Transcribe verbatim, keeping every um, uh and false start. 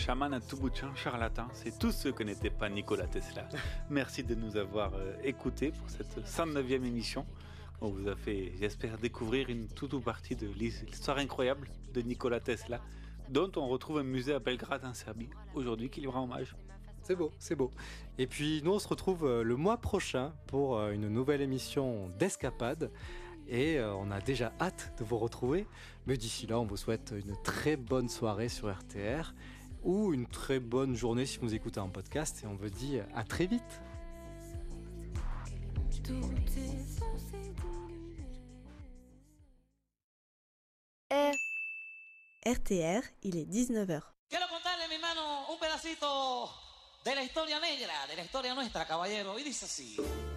chaman à tout bout de champ, charlatan, c'est tous ceux que n'était pas Nikola Tesla. Merci de nous avoir euh, écoutés pour cette cent neuvième émission. On vous a fait, j'espère, découvrir une toute partie de l'histoire incroyable de Nikola Tesla, dont on retrouve un musée à Belgrade en Serbie, aujourd'hui, qui lui rend hommage. C'est beau, c'est beau. Et puis nous on se retrouve le mois prochain pour une nouvelle émission d'Escapade. Et on a déjà hâte de vous retrouver. Mais d'ici là, on vous souhaite une très bonne soirée sur R T R ou une très bonne journée si vous écoutez un podcast. Et on vous dit à très vite. R T R, il est dix-neuf heures. Quiero contarle, mi hermano, un pedacito de la historia negra, de la historia nuestra, caballero. Y dice así.